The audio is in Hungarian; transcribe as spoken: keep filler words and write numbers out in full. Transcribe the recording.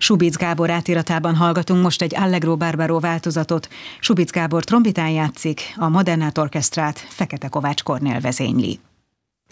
Subic Gábor átiratában hallgatunk most egy Allegro Barbaro változatot. Subic Gábor trombitán játszik, a Modernát orchesztrát Fekete Kovács Kornél vezényli.